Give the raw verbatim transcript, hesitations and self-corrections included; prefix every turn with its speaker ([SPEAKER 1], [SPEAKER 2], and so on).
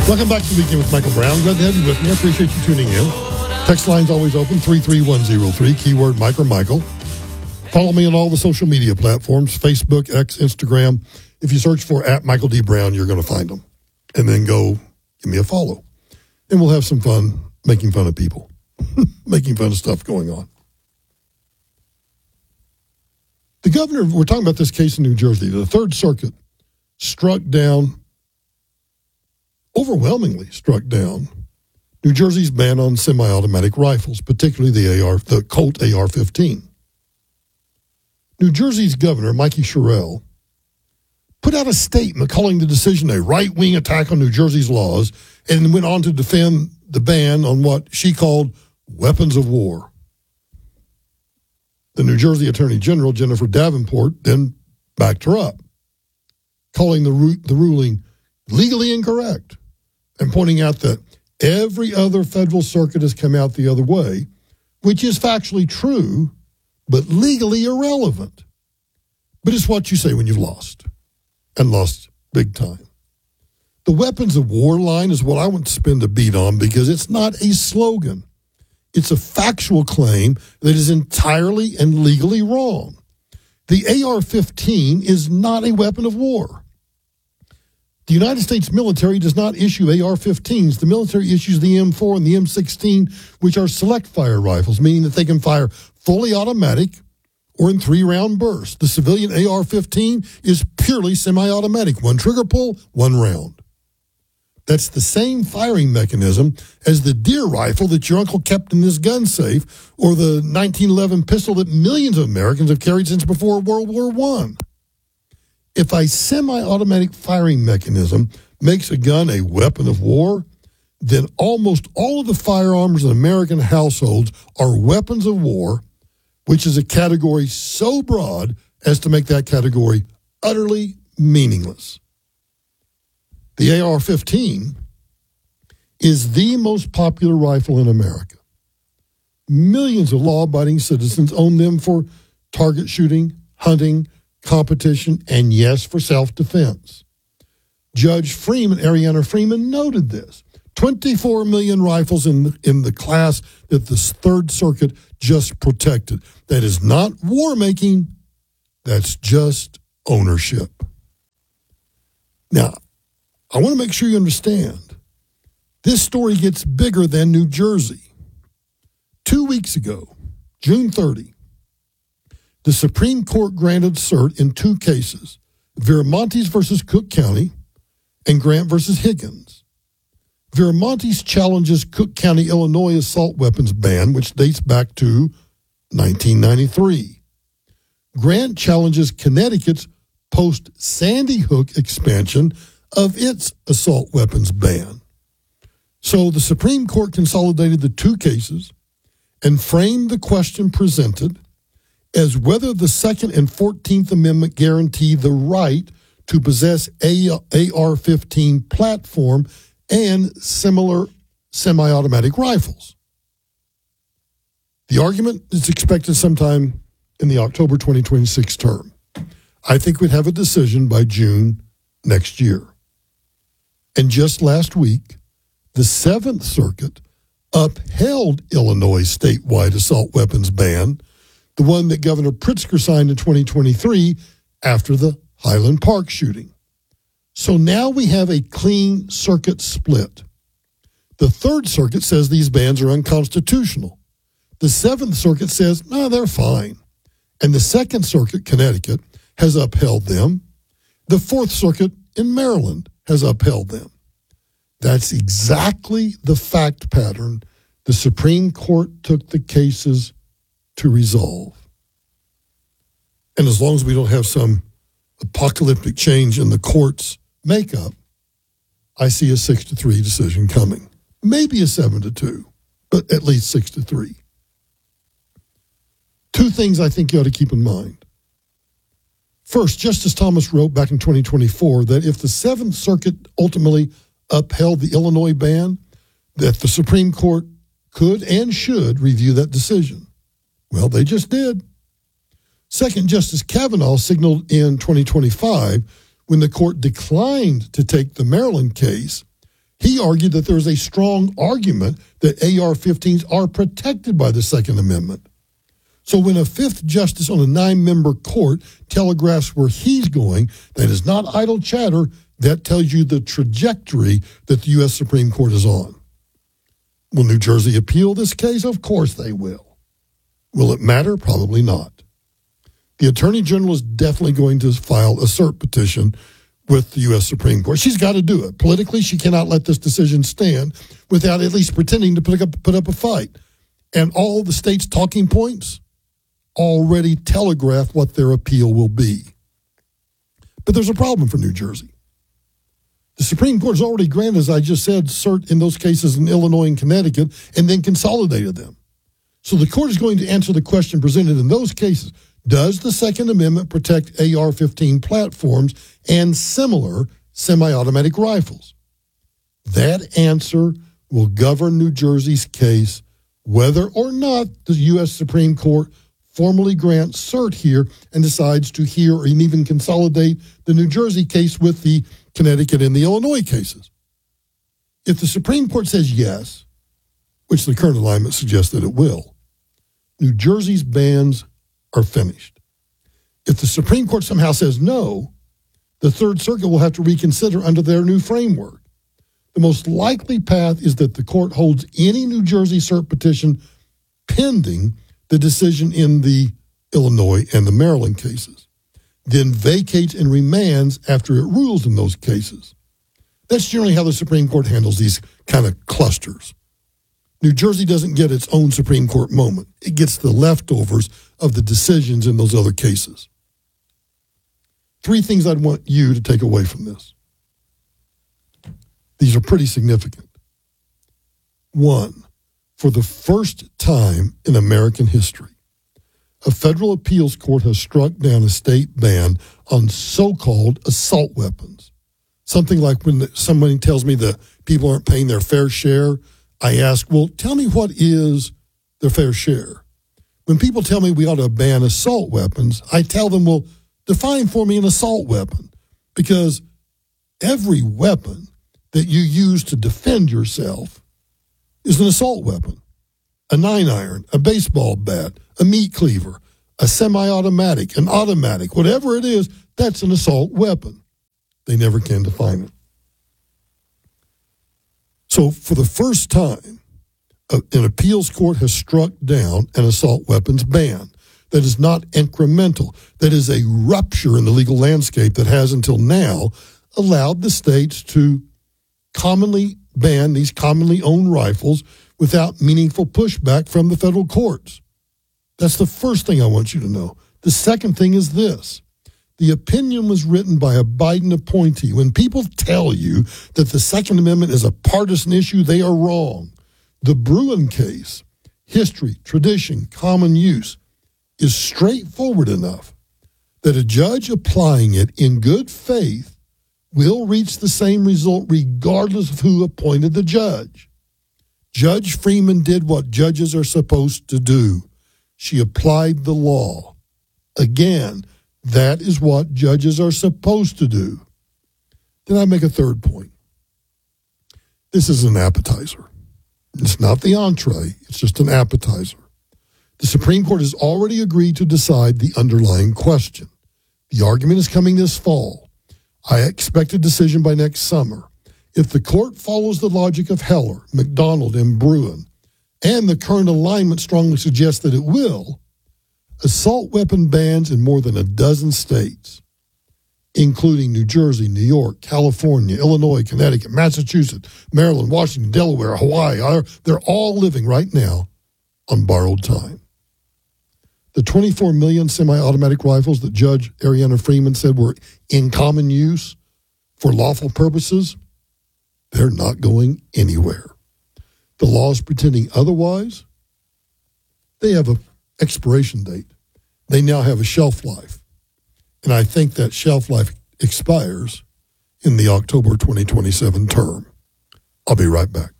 [SPEAKER 1] Welcome back to the Weekend with Michael Brown. Glad to have you with me. I appreciate you tuning in. Text line's always open, three three one zero three, keyword Mike or Michael. Follow me on all the social media platforms, Facebook, X, Instagram. If you search for at Michael D. Brown, you're going to find them. And then go give me a follow. And we'll have some fun making fun of people, making fun of stuff going on. The governor, we're talking about this case in New Jersey. The Third Circuit struck down, overwhelmingly struck down, New Jersey's ban on semi-automatic rifles, particularly the A R, the Colt A R fifteen. New Jersey's governor, Mikey Sherrill, put out a statement calling the decision a right-wing attack on New Jersey's laws, and went on to defend the ban on what she called weapons of war. The New Jersey Attorney General, Jennifer Davenport, then backed her up, calling the, ru- the ruling legally incorrect and pointing out that every other federal circuit has come out the other way, which is factually true, but legally irrelevant. But it's what you say when you've lost, and lost big time. The weapons of war line is what I want to spend a beat on because it's not a slogan. It's a factual claim that is entirely and legally wrong. The A R fifteen is not a weapon of war. The United States military does not issue A R fifteens. The military issues the M four and the M sixteen, which are select fire rifles, meaning that they can fire fully automatic or in three-round bursts. The civilian A R fifteen is purely semi-automatic, one trigger pull, one round. That's the same firing mechanism as the deer rifle that your uncle kept in his gun safe, or the nineteen eleven pistol that millions of Americans have carried since before World War One. If a semi-automatic firing mechanism makes a gun a weapon of war, then almost all of the firearms in American households are weapons of war, which is a category so broad as to make that category utterly meaningless. The A R fifteen is the most popular rifle in America. Millions of law-abiding citizens own them for target shooting, hunting, competition, and yes, for self-defense. Judge Freeman, Ariana Freeman, noted this. twenty-four million rifles in the, in the class that the Third Circuit just protected. That is not war-making. That's just ownership. Now, I want to make sure you understand. This story gets bigger than New Jersey. Two weeks ago, June thirtieth, the Supreme Court granted cert in two cases, Viramontes versus Cook County and Grant versus Higgins. Viramontes challenges Cook County, Illinois assault weapons ban, which dates back to nineteen ninety-three. Grant challenges Connecticut's post-Sandy Hook expansion of its assault weapons ban. So the Supreme Court consolidated the two cases and framed the question presented as whether the Second and fourteenth Amendment guarantee the right to possess a A R fifteen platform and similar semi-automatic rifles. The argument is expected sometime in the October twenty twenty-six term. I think we'd have a decision by June next year. And just last week, the Seventh Circuit upheld Illinois' statewide assault weapons ban, the one that Governor Pritzker signed in twenty twenty-three after the Highland Park shooting. So now we have a clean circuit split. The Third Circuit says these bans are unconstitutional. The Seventh Circuit says, no, they're fine. And the Second Circuit, Connecticut, has upheld them. The Fourth Circuit in Maryland has upheld them. That's exactly the fact pattern the Supreme Court took the cases to resolve. And as long as we don't have some apocalyptic change in the court's makeup, I see a six to three decision coming. Maybe a seven to two, but at least six to three. Two things I think you ought to keep in mind. First, Justice Thomas wrote back in twenty twenty-four that if the Seventh Circuit ultimately upheld the Illinois ban, that the Supreme Court could and should review that decision. Well, they just did. Second, Justice Kavanaugh signaled in twenty twenty-five, when the court declined to take the Maryland case, He argued that there is a strong argument that A R fifteens are protected by the Second Amendment. So when a fifth justice on a nine-member court telegraphs where he's going, that is not idle chatter. That tells you the trajectory that the U S Supreme Court is on. Will New Jersey appeal this case? Of course they will. Will it matter? Probably not. The Attorney General is definitely going to file a cert petition with the U S Supreme Court. She's got to do it. Politically, she cannot let this decision stand without at least pretending to put up, put up a fight. And all the state's talking points already telegraph what their appeal will be. But there's a problem for New Jersey. The Supreme Court has already granted, as I just said, cert in those cases in Illinois and Connecticut, and then consolidated them. So the court is going to answer the question presented in those cases. Does the Second Amendment protect A R fifteen platforms and similar semi-automatic rifles? That answer will govern New Jersey's case whether or not the U S Supreme Court formally grants cert here and decides to hear or even consolidate the New Jersey case with the Connecticut and the Illinois cases. If the Supreme Court says yes, which the current alignment suggests that it will, New Jersey's bans are finished. If the Supreme Court somehow says no, the Third Circuit will have to reconsider under their new framework. The most likely path is that the court holds any New Jersey cert petition pending the decision in the Illinois and the Maryland cases, then vacates and remands after it rules in those cases. That's generally how the Supreme Court handles these kind of clusters. New Jersey doesn't get its own Supreme Court moment. It gets the leftovers of the decisions in those other cases. Three things I'd want you to take away from this. These are pretty significant. One, for the first time in American history, a federal appeals court has struck down a state ban on so-called assault weapons. Something like when somebody tells me that people aren't paying their fair share, I ask, well, tell me what is their fair share? When people tell me we ought to ban assault weapons, I tell them, well, define for me an assault weapon. Because every weapon that you use to defend yourself is an assault weapon. A nine iron, a baseball bat, a meat cleaver, a semi-automatic, an automatic, whatever it is, that's an assault weapon. They never can define it. So for the first time, an appeals court has struck down an assault weapons ban. That is not incremental. That is a rupture in the legal landscape that has until now allowed the states to commonly ban these commonly owned rifles without meaningful pushback from the federal courts. That's the first thing I want you to know. The second thing is this. The opinion was written by a Biden appointee. When people tell you that the Second Amendment is a partisan issue, they are wrong. The Bruen case, history, tradition, common use, is straightforward enough that a judge applying it in good faith will reach the same result regardless of who appointed the judge. Judge Freeman did what judges are supposed to do. She applied the law. Again, that is what judges are supposed to do. Then I make a third point. This is an appetizer. It's not the entree. It's just an appetizer. The Supreme Court has already agreed to decide the underlying question. The argument is coming this fall. I expect a decision by next summer. If the court follows the logic of Heller, McDonald, and Bruen, and the current alignment strongly suggests that it will, assault weapon bans in more than a dozen states, including New Jersey, New York, California, Illinois, Connecticut, Massachusetts, Maryland, Washington, Delaware, Hawaii, are, they're all living right now on borrowed time. The twenty-four million semi-automatic rifles that Judge Arianna Freeman said were in common use for lawful purposes, they're not going anywhere. The law is pretending otherwise. They have an expiration date. They now have a shelf life. And I think that shelf life expires in the October twenty twenty-seven term. I'll be right back.